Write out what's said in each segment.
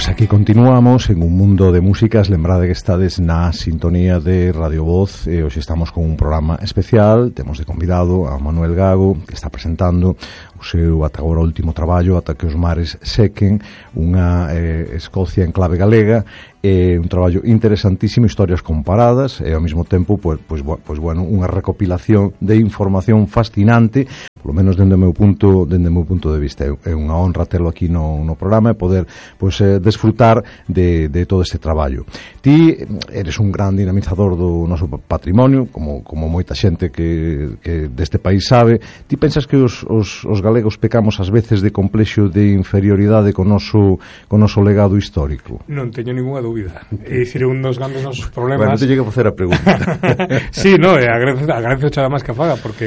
Pois aquí continuamos en un mundo de músicas. Lembrade que estades na sintonía de Radio Voz e hoxe estamos con un programa especial. Temos de convidado a Manuel Gago, que está presentando o seu ata agora último traballo, Ata que os mares sequen, unha Escocia en clave galega. Un traballo interesantísimo, historias comparadas e ao mesmo tempo pois bueno, unha recopilación de información fascinante, polo menos dende o meu punto de vista. É unha honra terlo aquí no programa e poder pois desfrutar de todo este traballo. Ti eres un gran dinamizador do noso patrimonio, como moita xente que deste país sabe. Ti pensas que os galegos pecamos ás veces de complexo de inferioridade co noso legado histórico? Non teño ninguna dúbida. É dicir, un dos grandes nosos problemas. Bueno, te llegue a facer a pregunta. Sí, no, agradezo xa máis que afagas porque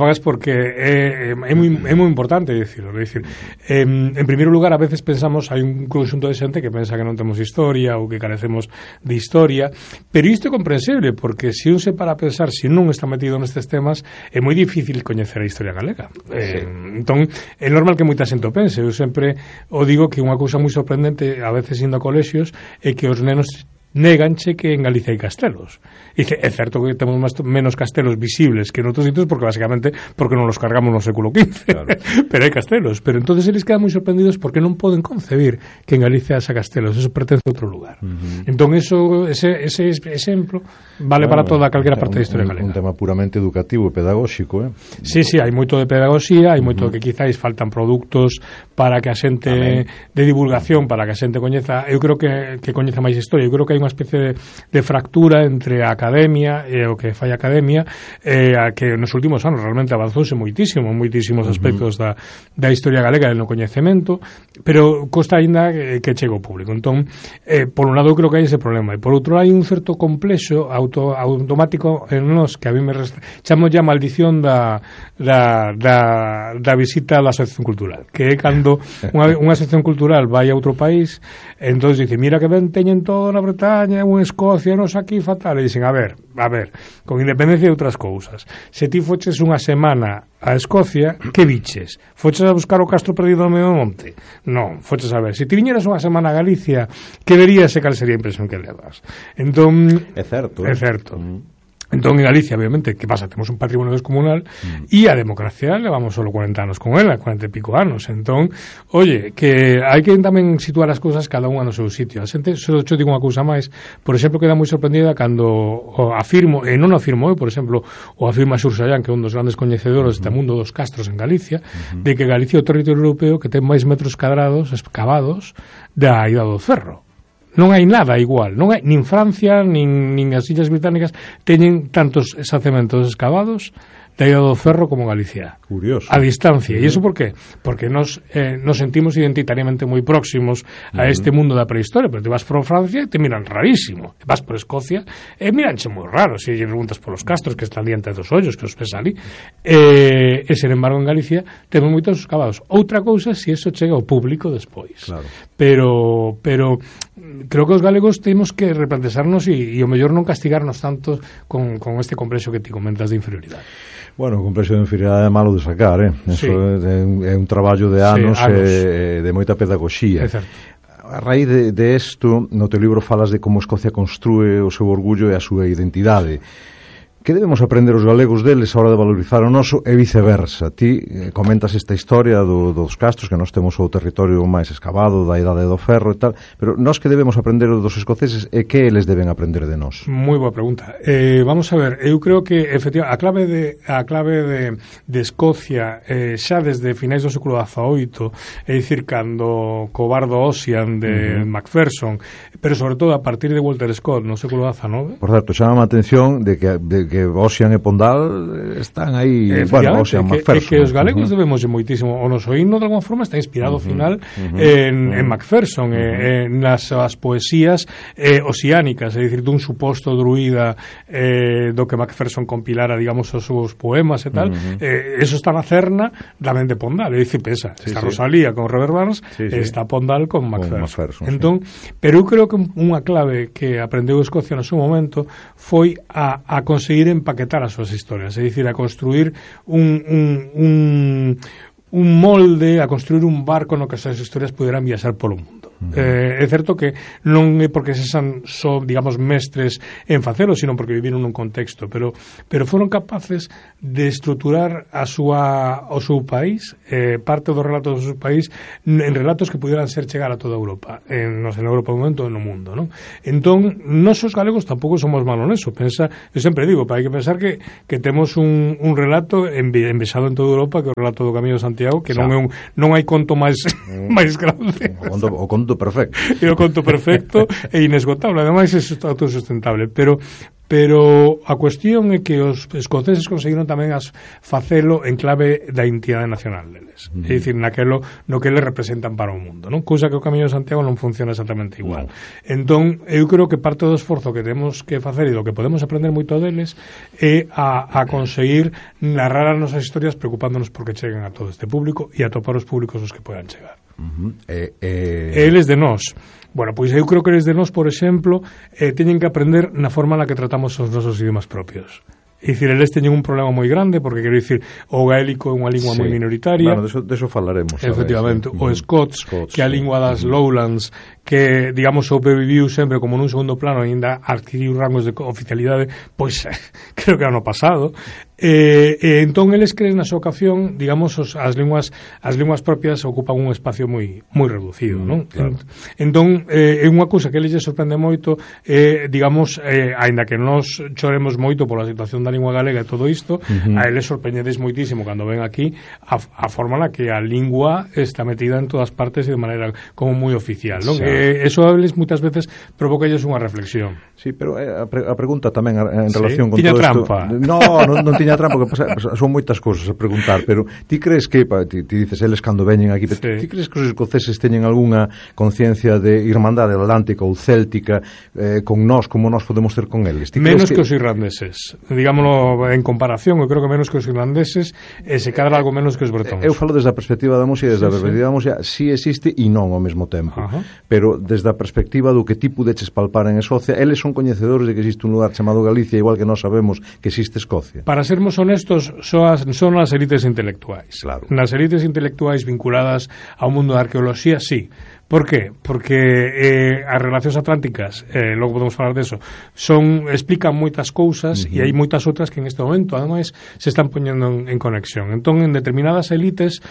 é moi importante dicirlo. É dicir, en primeiro lugar, a veces pensamos, hai un conxunto de xente que pensa que non temos historia ou que carecemos de historia, pero isto é comprensible porque se un se para a pensar, se non está metido nestes temas, é moi difícil coñecer a historia galega. Entón, é normal que moita xente o pense. Eu sempre o digo que unha cousa moi sorprendente, a veces indo a colexios, é que os nenos néganche que en Galicia hai castelos. Dice, é certo que temos menos castelos visibles que en outros sitios porque basicamente porque non los cargamos no século XV, claro. Pero hai castelos, pero entonces eles quedan moi sorprendidos porque non poden concebir que en Galicia haxa castelos, eso pertence a outro lugar. Entón ese exemplo vale para toda calquera parte da historia galega. Un tema puramente educativo e pedagóxico, Sí, hai moito de pedagogía, hai moito que quizáis faltan produtos para que a xente de divulgación, para que a xente coñeza, eu creo que coñeza máis historia. Eu creo que hai unha especie de fractura entre a academia e o que fai a academia, a que nos últimos anos realmente avanzouse moitísimos aspectos da historia galega e no coñecemento, pero costa ainda que chegue ao público. Entón, por un lado, creo que hai ese problema, e por outro hai un certo complexo automático en nós que a mí me chamo ya maldición da visita da asociación cultural, que é cando unha asociación cultural vai a outro país, entón dice, mira que ben teñen todo na Bretaña, unha Escocia, nos aquí fatal, e dicen, a ver, con independencia de outras cousas, se ti foches unha semana a Escocia, que viches? Foches a buscar o castro perdido no medio do monte? Non, foches a ver. Se ti viñeras unha semana a Galicia, que verías e cal sería a impresión que levas? Entón, é certo. Entón, en Galicia, obviamente, que pasa? Temos un patrimonio descomunal e a democracia levamos solo 40 anos con ela, 40 e pico anos. Entón, oye, que hai que tamén situar as cousas cada unha no seu sitio. A xente, só te digo unha cousa máis, por exemplo, queda moi sorprendida cando afirmo, e non afirmo eu, por exemplo, o afirma Xur Sallán, que é un dos grandes coñecedores deste mundo dos castros en Galicia, de que Galicia é o territorio europeo que ten máis metros cadrados excavados da Idade do Ferro. Non hai nada igual, non hai, nin Francia nin as Illas Británicas teñen tantos xacementos excavados da Idade do Ferro como Galicia. Curioso. A distancia. E iso por qué? Porque nos sentimos identitariamente moi próximos a este mundo da prehistoria, pero te vas por Francia e te miran rarísimo. Te vas por Escocia e miranche moi raro se lle preguntas polos castros que están diante dos ollos que os ves ali. E sen embargo en Galicia temos moitos excavados. Outra cousa se iso chega ao público despois. Claro. Pero creo que os galegos temos que replantearnos e o mellor non castigarnos tanto con este complexo que ti comentas de inferioridade. Bueno, o complexo de inferioridade é malo de sacar, Eso sí. É un traballo de anos, de moita pedagogía. É certo. A raíz de isto, no teu libro falas de como Escocia construe o seu orgullo e a súa identidade. Que debemos aprender os galegos deles a hora de valorizar o noso e viceversa? Ti comentas esta historia dos castros, que nós temos o territorio máis excavado da Idade do Ferro e tal, pero nós que debemos aprender dos escoceses e que eles deben aprender de nós? Moi boa pregunta. Vamos a ver, eu creo que efectivamente a clave de Escocia xa desde finais do século XVIII, é dicir, cando co bardo Ossian de Macpherson, pero sobre todo a partir de Walter Scott no século XIX. Por certo, chama a atención de que Ossian e Pondal están aí, Ossian, Macpherson. Que os galegos debemos moitísimo, o noso himno de alguma forma está inspirado ao final en Macpherson, nas as poesías oceánicas, é dicir, dun suposto druida do que Macpherson compilara, digamos, os seus poemas e tal. Eso está na cerna da mente Pondal, é dicir, pesa, está Rosalía con Robert Burns, está Pondal con Macpherson. Entón, pero eu creo que unha clave que aprendeu Escocia no seu momento foi a conseguir empaquetar as súas historias, é dicir, a construir un molde, a construir un barco no que as súas historias puderan viaxar polo mundo. É certo que non é porque son, digamos, mestres en facelo, sino porque viviron nun contexto, pero foron capaces de estruturar o seu país, parte do relato do seu país, en relatos que pudieran ser chegar a toda Europa, en Europa do momento e no mundo, non? Entón, nós os galegos tampouco somos malos neso. Eu sempre digo, hai que pensar que temos un relato envesado en toda Europa, que é o relato do Camiño de Santiago, que non hai conto máis grande. O conto perfecto. É o conto perfecto e inesgotable, ademais é autosustentable, pero a cuestión é que os escoceses conseguiron tamén facelo en clave da identidade nacional deles, é dicir, no que eles representan para o mundo, non? Cousa que o Camiño de Santiago non funciona exactamente igual. Entón, eu creo que parte do esforzo que temos que facer e do que podemos aprender moito deles é a conseguir narrar as nosas historias preocupándonos porque cheguen a todo este público e a topar os públicos os que podan chegar. Eles de nós. Bueno, pois eu creo que eles de nós, por exemplo, teñen que aprender na forma na que tratamos os nosos idiomas propios. É dicir, eles teñen un problema moi grande, porque quero dicir, o gaélico é unha lingua moi minoritaria. Bueno, deso falaremos. Efectivamente, o Scots, que é a lingua das Lowlands, que, digamos, sobreviviu sempre como nun segundo plano, ainda adquiriu rangos de oficialidade, pois, creo que ano pasado. Entón, eles creen na súa ocasión, digamos, as linguas propias ocupan un espacio moi reducido, non? Claro. Entón, é unha cousa que eles lle sorprende moito, digamos, aínda que nós choremos moito pola situación da lingua galega e todo isto, a eles sorprendedes moitísimo cando ven aquí a forma na que a lingua está metida en todas partes e de maneira como moi oficial, non? Eso a eles moitas veces provoca ellos unha reflexión. Sí, pero a pregunta tamén en relación con tiña todo trampa. Isto... Non tiña trampa, porque son moitas cousas a preguntar, pero ti crees que, ti dices, eles cando veñen aquí, ti crees que os escoceses teñen algunha conciencia de irmandade atlántica ou céltica con nós, como nós podemos ter con eles? Menos que os irlandeses, digámoslo en comparación, eu creo que menos que os irlandeses, e se cadra algo menos que os bretóns. Eu falo desde a perspectiva da música, desde a perspectiva da música, si existe e non ao mesmo tempo. Pero desde a perspectiva do que ti pudeches palpar en Escocia, eles son coñecedores de que existe un lugar chamado Galicia, igual que nós sabemos que existe Escocia. Para sermos honestos, son as élites intelectuais. Claro. Nas élites intelectuais vinculadas ao mundo da arqueoloxía, sí. Por qué? Porque as relacións atlánticas, logo podemos falar deso, explican moitas cousas e hai moitas outras que en este momento, ademais, se están poñendo en conexión. Entón, en determinadas élites,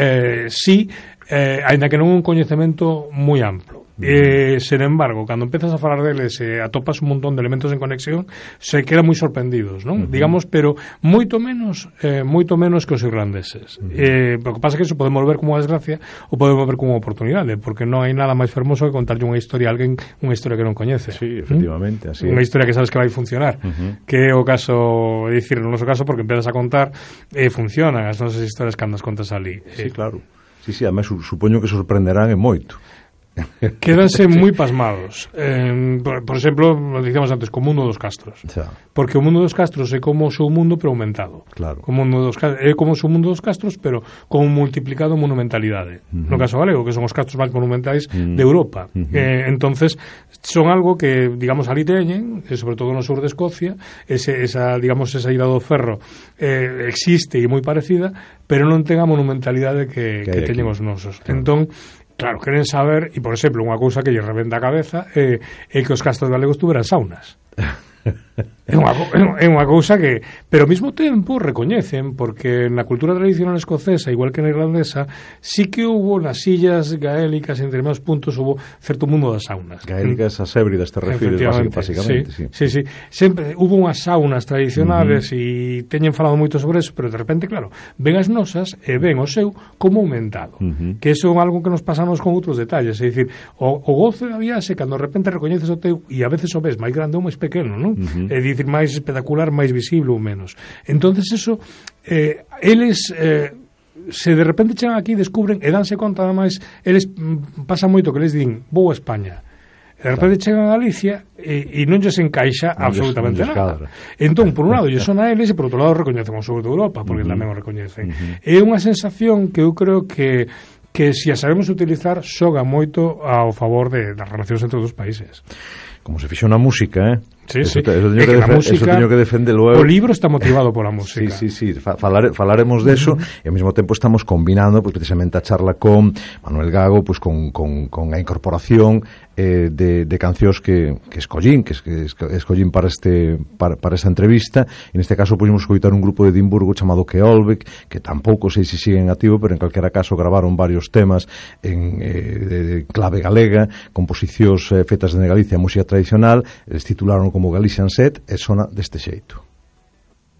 sí, aínda que non un coñecemento moi amplo. Sen embargo, cando empezas a falar deles atopas un montón de elementos en conexión, se quedan moi sorprendidos, non? Digamos, pero moito menos que os irlandeses. O que pasa é que eso podemos ver como unha desgracia ou podemos ver como unha oportunidade, porque non hai nada máis fermoso que contarlle unha historia a alguén, unha historia que non coñece. Sí, efectivamente, así. Unha historia que sabes que vai funcionar, que é o caso, é dicir, no noso caso, porque empezas a contar funcionan as nosas historias cando as contas ali. Sí, claro. Sí, además supoño que sorprenderán en moito. Quédanse moi pasmados. Por exemplo, dicíamos antes, co mundo dos castros. Porque o mundo dos castros é como o seu mundo, pero aumentado. Claro. É como o seu mundo dos castros, pero con multiplicado monumentalidade. No caso galego, que son os castros máis monumentais de Europa. Entonces, son algo que, digamos, ali teñen, sobre todo no sur de Escocia, esa ida do ferro existe e moi parecida, pero non ten a monumentalidade que teñen os nosos. Entón, claro, queren saber, e por exemplo, unha cousa que lle rebenta a cabeza é que os castros galegos tuveran saunas. É unha cousa que, pero ao mesmo tempo recoñecen, porque na cultura tradicional escocesa, igual que na irlandesa, sí que hubo nas illas gaélicas, en determinados puntos, hubo certo mundo das saunas. Gaélicas as hébridas, te refires, basicamente. Sí. Sempre hubo unhas saunas tradicionales e teñen falado moito sobre eso, pero de repente, claro, ven as nosas e ven o seu como aumentado, que eso é algo que nos pasamos con outros detalles, é dicir, o goce da viaxe, cando de repente recoñeces o teu e a veces o ves máis grande ou máis pequeno, non? É dicir, máis espectacular, máis visible ou menos. Entonces eso, eles se de repente chegan aquí, descubren e danse conta, ademais, eles pasa moito que les din, vou a España. De repente chegan a Galicia e non lles encaixa absolutamente nada. Entón, por un lado, lles son a eles e por outro lado recoñecen o sur de Europa, porque tamén o recoñecen. É unha sensación que eu creo que se a sabemos utilizar xoga moito ao favor das relacións entre os países. Como se fixo na música, Sí, sí. Eso teño que defendelo eu. O libro está motivado pola música. Sí. Falaremos de eso, e ao mesmo tempo estamos combinando pues, precisamente a charla con Manuel Gago, pues, con a incorporación de cancións que escollín para esta entrevista. En este caso pudimos escoitar un grupo de Edimburgo chamado Keolbeck, que tampouco sei se sigue en activo, pero en calquera caso gravaron varios temas en clave galega, composicións fetas de Galicia, música tradicional. Eles titularon como Galician Set, e sona deste xeito.